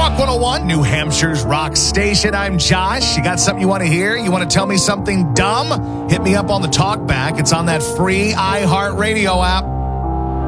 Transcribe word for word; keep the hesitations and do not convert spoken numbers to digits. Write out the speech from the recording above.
Rock one oh one, New Hampshire's rock station. I'm Josh. You got something you want to hear? You want to tell me something dumb? Hit me up on the talk back. It's on that free iHeartRadio app.